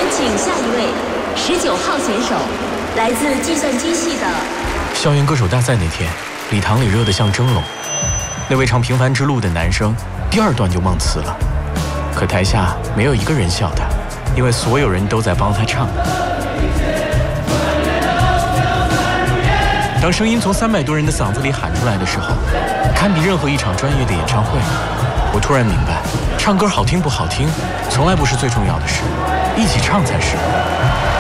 请下一位19号选手，来自计算机系的。 校园歌手大赛那天，礼堂里热得像蒸笼。那位唱《平凡之路》的男生，第2段就忘词了。可台下没有一个人笑他，因为所有人都在帮他唱。当声音从300多人的嗓子里喊出来的时候，堪比任何一场专业的演唱会。我突然明白，唱歌好听不好听，从来不是最重要的事，一起唱才是。